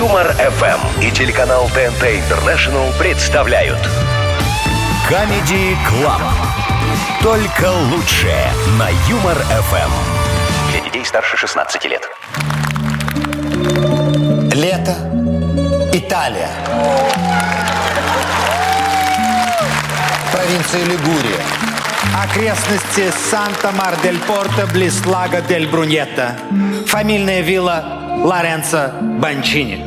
Юмор ФМ и телеканал ТНТ Интернешнл представляют Comedy Club. Только лучшее на Юмор ФМ. Для детей старше 16 лет. Лето. Италия. Провинция Лигурия. Окрестности Санта-Мар-дель-Порто, близ Лага дель Бруньетта. Фамильная вилла Лоренцо Банчини.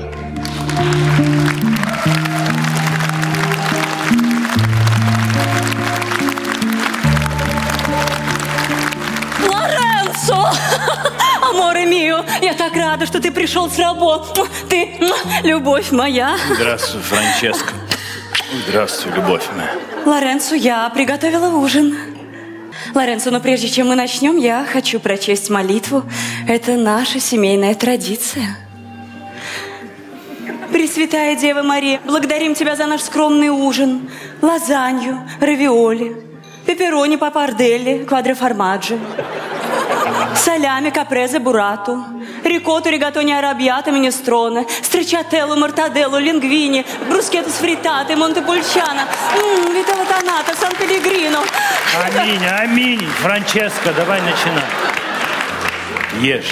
Лоренцо! Аморе мио, я так рада, что ты пришел с работы. Ты любовь моя. Здравствуй, Франческа. Здравствуй, любовь моя. Лоренцо, я приготовила ужин. Лоренцо, но прежде чем мы начнем, я хочу прочесть молитву. Это наша семейная традиция. Пресвятая Дева Мария, благодарим Тебя за наш скромный ужин. Лазанью, равиоли, пепперони папарделли, квадроформаджо, салями, капрезе, бурато, рикотту, ригатони арабьята, минестроне, стричателлу, мартаделлу, лингвини, брускетто с фритатой, монтепульчано, витала тоната, сан-пелегрино. Аминь, аминь. Франческа, давай начинай. Ешь.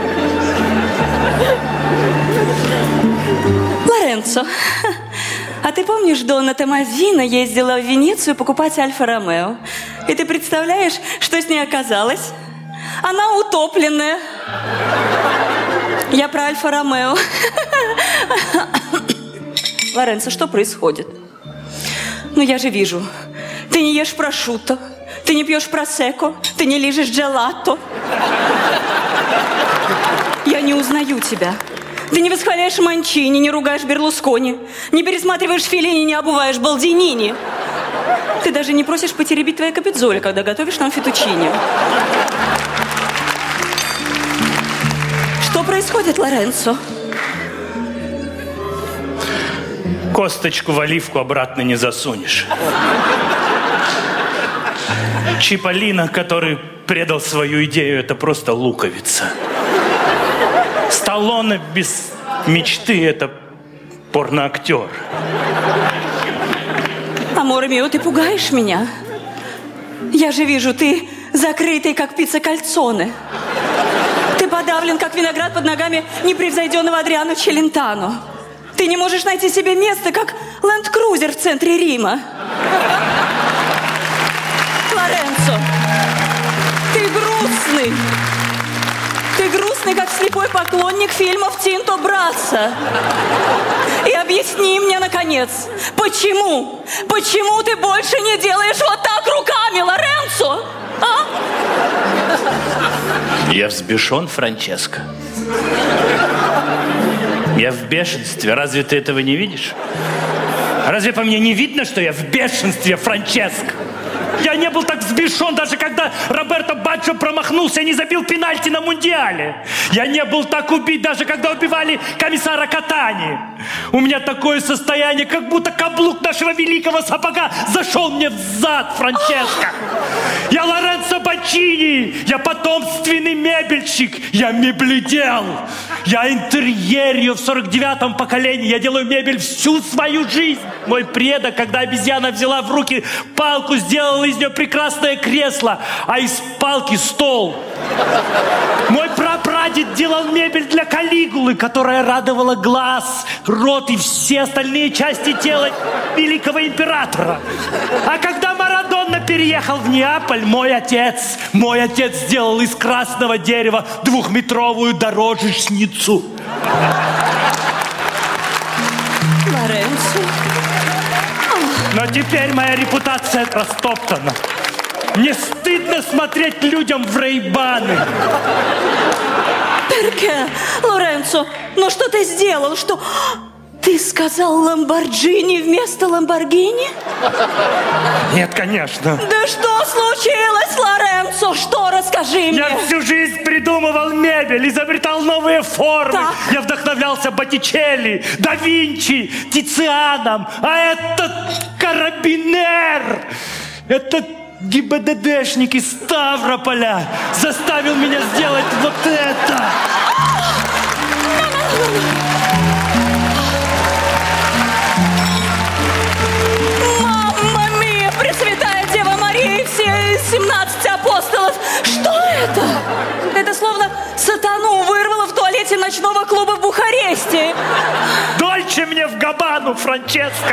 Лоренцо, а ты помнишь, Донна Томазина ездила в Венецию покупать Альфа-Ромео? И ты представляешь, что с ней оказалось? Она утопленная. Я про Альфа-Ромео. Лоренцо, что происходит? Ну, я же вижу. Ты не ешь прошутто, ты не пьешь просекко, ты не лижешь джелато. Я не узнаю тебя. Ты не восхваляешь Манчини, не ругаешь Берлускони, не пересматриваешь Феллини, не обуваешь Балдинини. Ты даже не просишь потеребить твои капитзоли, когда готовишь нам фетучини. Что происходит, Лоренцо? Косточку в оливку обратно не засунешь. Чиполлино, который предал свою идею, это просто луковица. Сталлоне без мечты – это порноактер. Аморе мио, ты пугаешь меня. Я же вижу, ты закрытый, как пицца кальцоне. Ты подавлен, как виноград под ногами непревзойденного Адриано Челентано. Ты не можешь найти себе место, как ленд-крузер в центре Рима. Лоренцо, ты грустный. Ты грустный, как слепой поклонник фильмов Тинто Брасса. И объясни мне, наконец, почему? Почему ты больше не делаешь вот так руками, Лоренцо? А? Я взбешен, Франческа. Я в бешенстве. Разве ты этого не видишь? Разве по мне не видно, что я в бешенстве, Франческа? Я не был так взбешен, даже когда Роберто Баджо промахнулся и не забил пенальти на Мундиале. Я не был так убит, даже когда убивали комиссара Катани. У меня такое состояние, как будто каблук нашего великого сапога зашел мне в зад, Франческа. Я Лоренцо Банчини, я потомственный мебельщик, я мебледел. Я интерьерию в 49-м поколении, я делаю мебель всю свою жизнь. Мой предок, когда обезьяна взяла в руки палку, сделал из нее прекрасное кресло, а из палки стол. Мой прапрадед делал мебель для Калигулы, которая радовала глаз, рот и все остальные части тела великого императора. А когда Марадонна переехал в Неаполь, мой отец сделал из красного дерева 2-метровую дорожечницу. Лоренцо. Но теперь моя репутация растоптана. Мне стыдно смотреть людям в рейбаны. Перке, Лоренцо, ну что ты сделал? Что? Ты сказал Ламборджини вместо Ламборгини? Нет, конечно. Да что случилось, Лоренцо? Что? Расскажи мне. Я всю жизнь придумывал мебель, изобретал новые формы. Так. Я вдохновлялся Боттичелли, да Винчи, Тицианом. А этот карабинер, этот ГИБДДшник из Ставрополя заставил меня сделать вот это. ночного клуба в Бухаресте. Дольче мне в Габану, Франческо.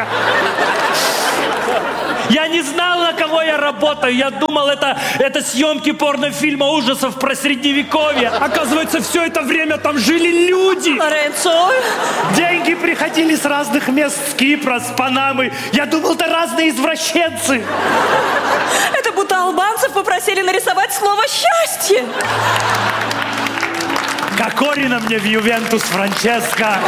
Я не знал, на кого я работаю. Я думал, это съемки порнофильма ужасов про Средневековье. Оказывается, все это время там жили люди. Лоренцо. Деньги приходили с разных мест, с Кипра, с Панамы. Я думал, это разные извращенцы. Это будто албанцев попросили нарисовать слово «счастье». Кокорина мне в Ювентус, Франческо.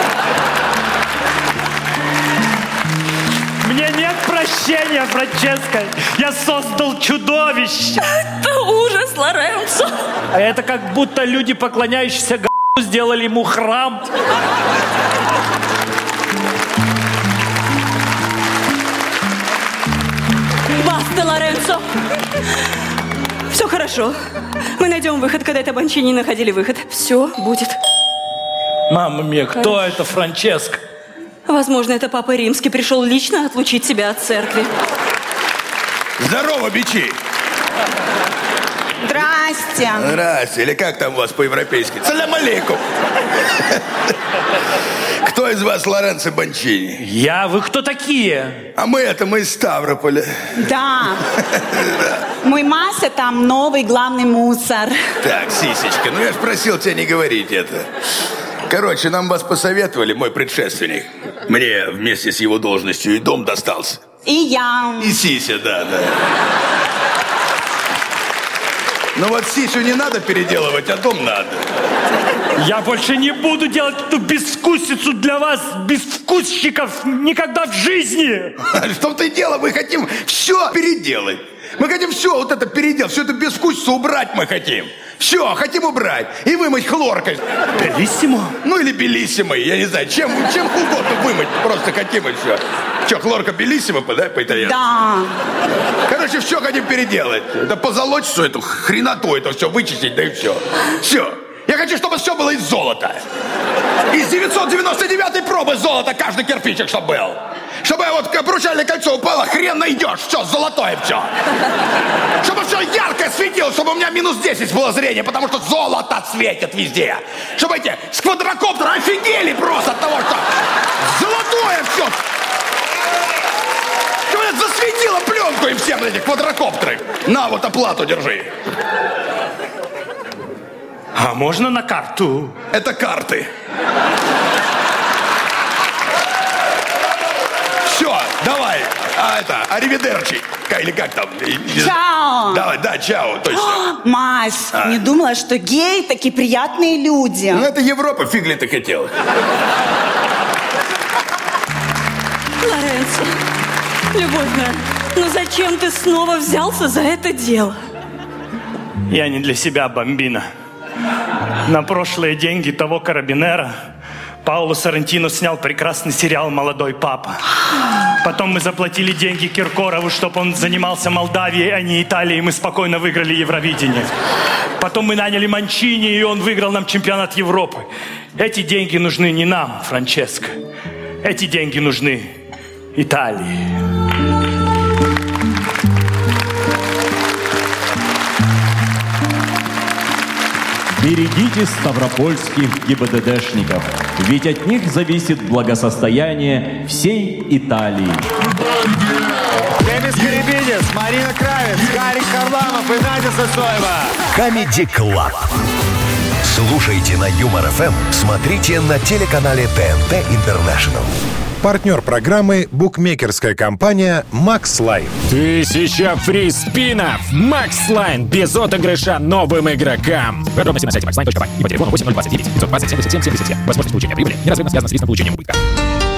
Мне нет прощения, Франческо. Я создал чудовище. Это ужас, Лоренцо. А это как будто люди, поклоняющиеся г***у, сделали ему храм. Баста, Лоренцо. Все хорошо. Мы найдем выход, когда это Бончини находили выход. Все будет. Мама мия, кто это, Франческо? Возможно, это Папа Римский пришел лично отлучить тебя от церкви. Здорово, бичи! Здрасте. Здрасте, или как там у вас по-европейски? Салям алейкум! Кто из вас Лоренцо Бончини? Вы кто такие? А мы из Ставрополя. Да. Мой Мася там новый главный мусор. Так, сисечка, я ж просил тебя не говорить это. Короче, нам вас посоветовали, мой предшественник. Мне вместе с его должностью и дом достался. И я. И сися, да. Но вот сисю не надо переделывать, а дом надо. Я больше не буду делать эту безвкусицу для вас, безвкусщиков, никогда в жизни. В том-то и дело, мы хотим все переделать. Мы хотим все вот это переделать, всю эту безвкусицу убрать мы хотим. Все, хотим убрать. И вымыть хлоркой. Белиссимо? Или белиссимой, я не знаю, чем угодно вымыть. Просто хотим и все. Что, хлорка белиссимо, да, по-итальянски? Да. Короче, все хотим переделать. Да позолочь всю эту хреноту, это все вычистить, да и все. Все. Я хочу, чтобы все было из золота. Из 999-й пробы золота каждый кирпичик, чтобы был. Чтобы вот обручальное кольцо упало, хрен найдешь. Все, золотое все. Чтобы все яркое светило, чтобы у меня -10 было зрение, потому что золото светит везде. Чтобы эти с квадрокоптера офигели просто от того, что золотое все. Чтобы это засветило пленку им всем эти квадрокоптеры. На, вот оплату держи. А можно на карту? Это карты. Все, давай. Аривидерчи. Или как там? Чао. Давай, да, чао, точно. Мась, не думала, что геи такие приятные люди. Это Европа, фиг ли ты хотел. Лоренцо, любовь моя, зачем ты снова взялся за это дело? Я не для себя, бомбина. На прошлые деньги того карабинера Паоло Соррентино снял прекрасный сериал «Молодой папа». Потом мы заплатили деньги Киркорову, чтобы он занимался Молдавией, а не Италией. Мы спокойно выиграли Евровидение. Потом мы наняли Манчини, и он выиграл нам чемпионат Европы. Эти деньги нужны не нам, Франческо. Эти деньги нужны Италии. Берегите ставропольских ГИБДДшников, ведь от них зависит благосостояние всей Италии. Демис Карибидис, Марина Кравец, Гарик Харламов и Надя Сосоева. Comedy Club. Слушайте на Юмор ФМ, смотрите на телеканале ТНТ Интернешнл. Партнер программы — букмекерская компания «Макслайн». 1000 фриспинов! Макслайн без отыгрыша новым игрокам. Подробности на сайте maxline.by и по телефону 8029 520 77 77. Возможность получения прибыли неразрывно связана с риском получения убытка.